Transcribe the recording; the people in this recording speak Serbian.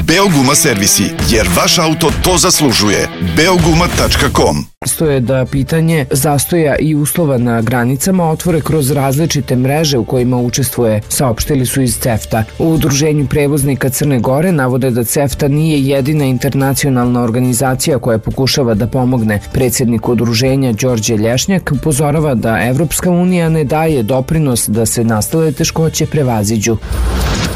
Beoguma servisi, jer vaš auto to zaslužuje. Beoguma.com. Stoje da pitanje zastoja i uslova na granicama otvore kroz različite mreže u kojima učestvuje, saopštili su iz CEFTA. U Udruženju prevoznika Crne Gore navode da CEFTA nije jedina internacionalna organizacija koja pokušava da pomogne. Predsjednik udruženja Đorđe Lješnjak upozorava da Evropska unija ne daje doprinos da se nastale teškoće prevaziđu.